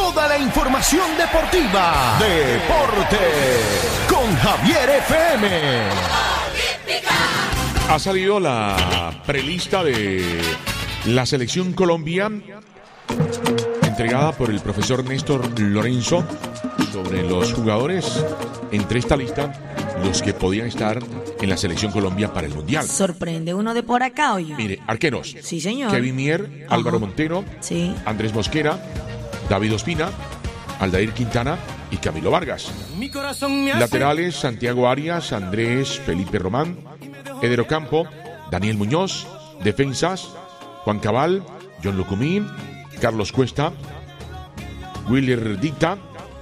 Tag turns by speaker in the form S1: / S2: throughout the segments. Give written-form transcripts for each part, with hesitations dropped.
S1: toda la información deportiva. Deporte con Javier FM.
S2: Ha salido la prelista de la Selección Colombia, entregada por el profesor Néstor Lorenzo, sobre los jugadores entre esta lista, los que podían estar en la Selección Colombia para el Mundial.
S3: Sorprende uno de por acá, oye.
S2: Mire, arqueros.
S3: Sí, señor.
S2: Kevin Mier, Álvaro Montero,
S3: sí.
S2: Andrés Mosquera, David Ospina, Aldair Quintana y Camilo Vargas. Laterales, Santiago Arias, Andrés Felipe Román, Eder Ocampo, Daniel Muñoz. Defensas, Juan Cabal, John Lucumí, Carlos Cuesta, Willer Dita,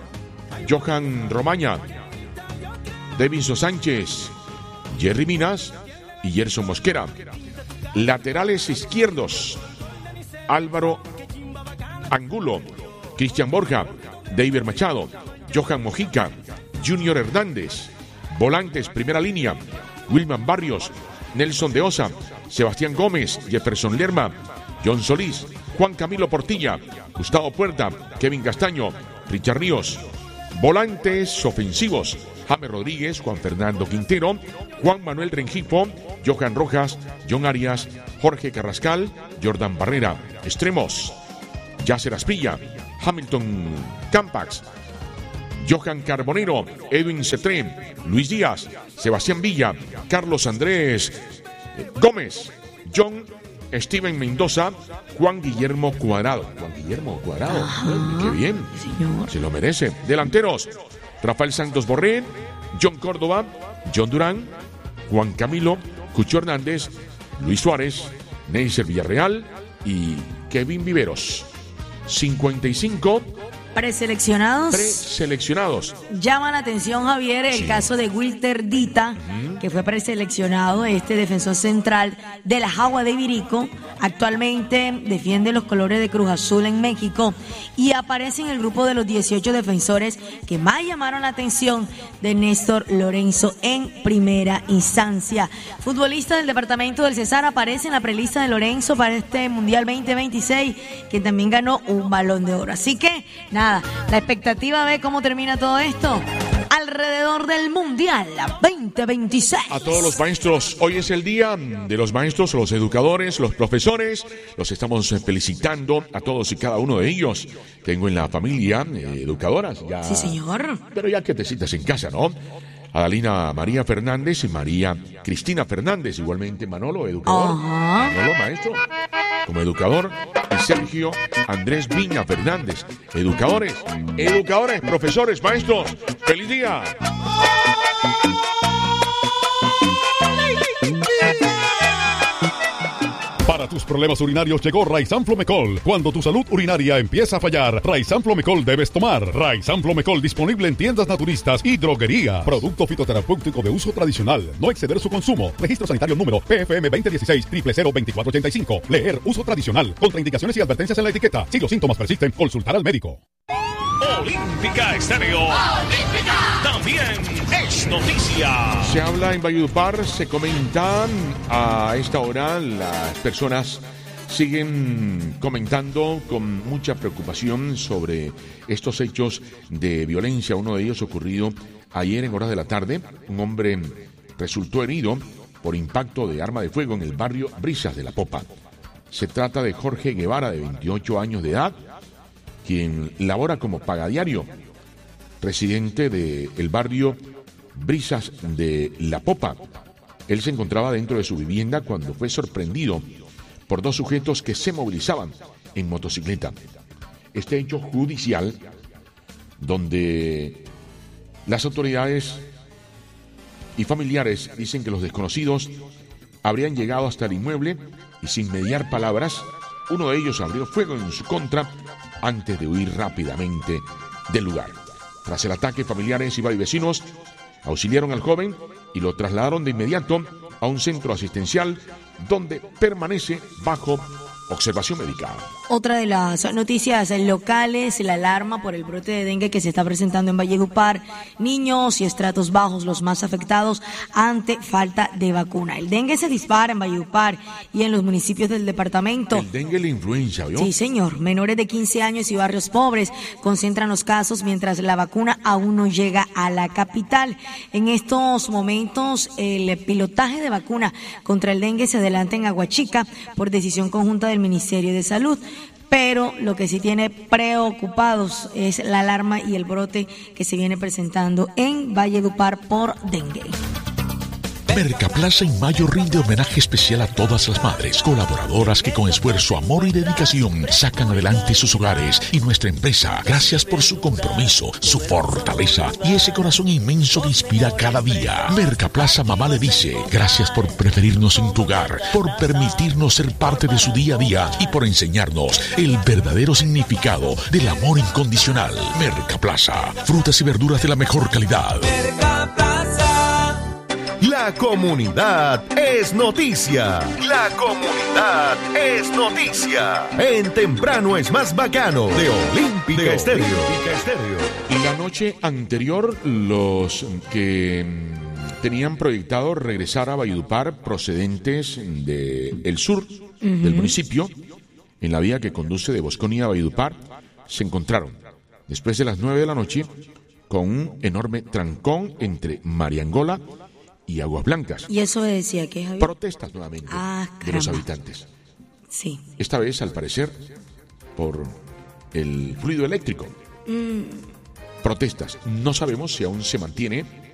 S2: Johan Romaña, Devinson Sánchez, Jerry Minas y Gerson Mosquera. Laterales izquierdos, Álvaro Angulo, Cristian Borja, David Machado, Johan Mojica, Junior Hernández. Volantes, primera línea, Wilman Barrios, Nelson de Osa, Sebastián Gómez, Jefferson Lerma, John Solís, Juan Camilo Portilla, Gustavo Puerta, Kevin Castaño, Richard Ríos. Volantes ofensivos, James Rodríguez, Juan Fernando Quintero, Juan Manuel Rengifo, Johan Rojas, John Arias, Jorge Carrascal, Jordan Barrera. Extremos, Yasser Aspilla, Hamilton Campax, Johan Carbonero, Edwin Cetré, Luis Díaz, Sebastián Villa, Carlos Andrés Gómez, John Steven Mendoza, Juan Guillermo Cuadrado. Qué bien,
S3: señor.
S2: Se lo merece. Delanteros, Rafael Santos Borré, John Córdoba, John Durán, Juan Camilo, Cucho Hernández, Luis Suárez, Neisser Villarreal y Kevin Viveros. 55 preseleccionados.
S3: Llama la atención, Javier, el caso de Wilter Dita, que fue preseleccionado, este defensor central de la Jagua de Ibirico. Actualmente defiende los colores de Cruz Azul en México y aparece en el grupo de los 18 defensores que más llamaron la atención de Néstor Lorenzo en primera instancia. Futbolista del departamento del Cesar aparece en la prelista de Lorenzo para este Mundial 2026, que también ganó un Balón de Oro. Así que, nada, la expectativa de cómo termina todo esto alrededor del Mundial 2026.
S2: A todos los maestros, hoy es el día de los maestros, los educadores, los profesores. Los estamos felicitando a todos y cada uno de ellos. Tengo en la familia educadoras ya.
S3: Sí, señor.
S2: Pero ya que te citas en casa, ¿no? Adalina María Fernández y María Cristina Fernández, igualmente Manolo, educador. Manolo, maestro, como educador. Y Sergio Andrés Viña Fernández, educadores, profesores, maestros. ¡Feliz día!
S4: Para tus problemas urinarios llegó Raizan Flomecol. Cuando tu salud urinaria empieza a fallar, Raizan Flomecol debes tomar. Raizan Flomecol disponible en tiendas naturistas y droguería. Producto fitoterapéutico de uso tradicional. No exceder su consumo. Registro sanitario número PFM 2016-002485. Leer uso tradicional. Contraindicaciones y advertencias en la etiqueta. Si los síntomas persisten, consultar al médico.
S5: Olímpica Estéreo. Olímpica también es noticia.
S2: Se habla en Valledupar, se comentan a esta hora, las personas siguen comentando con mucha preocupación sobre estos hechos de violencia. Uno de ellos ocurrido ayer en horas de la tarde. Un hombre resultó herido por impacto de arma de fuego en el barrio Brisas de la Popa. Se trata de Jorge Guevara, de 28 años de edad, quien labora como pagadiario, residente del barrio Brisas de la Popa. Él se encontraba dentro de su vivienda cuando fue sorprendido por dos sujetos que se movilizaban en motocicleta. Este hecho judicial, donde las autoridades y familiares dicen que los desconocidos habrían llegado hasta el inmueble y sin mediar palabras, uno de ellos abrió fuego en su contra antes de huir rápidamente del lugar. Tras el ataque, familiares y vecinos auxiliaron al joven y lo trasladaron de inmediato a un centro asistencial donde permanece bajo observación médica.
S3: Otra de las noticias locales, la alarma por el brote de dengue que se está presentando en Valledupar. Niños y estratos bajos los más afectados ante falta de vacuna. El dengue se dispara en Valledupar y en los municipios del departamento.
S2: El dengue y la influenza, ¿vio?
S3: Sí, señor. Menores de 15 años y barrios pobres concentran los casos mientras la vacuna aún no llega a la capital. En estos momentos, el pilotaje de vacuna contra el dengue se adelanta en Aguachica por decisión conjunta del Ministerio de Salud. Pero lo que sí tiene preocupados es la alarma y el brote que se viene presentando en Valledupar por dengue.
S6: Mercaplaza en mayo rinde homenaje especial a todas las madres, colaboradoras que con esfuerzo, amor y dedicación sacan adelante sus hogares y nuestra empresa. Gracias por su compromiso, su fortaleza y ese corazón inmenso que inspira cada día. Mercaplaza Mamá le dice, gracias por preferirnos en tu hogar, por permitirnos ser parte de su día a día y por enseñarnos el verdadero significado del amor incondicional. Mercaplaza, frutas y verduras de la mejor calidad.
S1: La comunidad es noticia. La comunidad es noticia. En Temprano es más bacano de Olímpica Estéreo.
S2: Y la noche anterior, los que tenían proyectado regresar a Valledupar procedentes del sur del municipio, en la vía que conduce de Bosconia a Valledupar, se encontraron después de las 9 de la noche con un enorme trancón entre Mariangola y Aguas Blancas.
S3: ¿Y eso decía que Javier?
S2: Protestas nuevamente de los habitantes.
S3: Sí.
S2: Esta vez, al parecer, por el fluido eléctrico. Protestas. No sabemos si aún se mantiene